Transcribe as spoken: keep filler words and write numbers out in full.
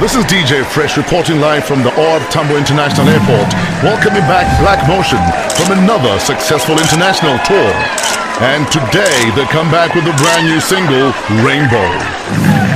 This is D J Fresh reporting live from the Ord Tambo International Airport, welcoming back Black Motion from another successful international tour. And today they come back with a brand new single, Rainbow.